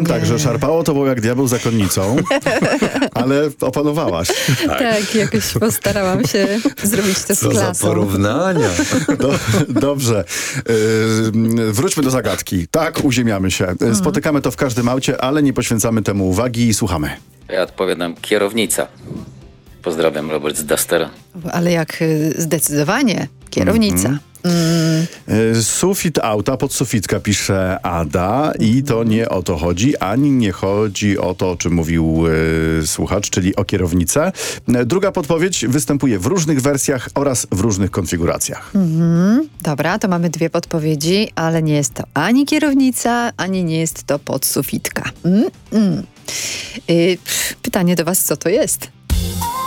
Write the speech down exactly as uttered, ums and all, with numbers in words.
Tak, że szarpało to było jak diabeł zakonnicą, ale opanowałaś. Tak, tak, jakoś postarałam się zrobić to z Co klasą. za porównania. Do, dobrze. Yy, wróćmy do zagadki. Tak, uziemiamy się. Spotykamy to w każdym aucie, ale nie poświęcamy temu uwagi i słuchamy. Ja odpowiadam kierownica. Pozdrawiam, Robert z Dustera. Ale jak y, zdecydowanie kierownica. Mm. Yy, Sufit auta, podsufitka pisze Ada i to nie o to chodzi, ani nie chodzi o to, o czym mówił yy, słuchacz, czyli o kierownicę. Yy, druga podpowiedź występuje w różnych wersjach oraz w różnych konfiguracjach. Mm-hmm. Dobra, to mamy dwie podpowiedzi, ale nie jest to ani kierownica, ani nie jest to podsufitka. Mm-mm. Yy, pff, pytanie do was, co to jest?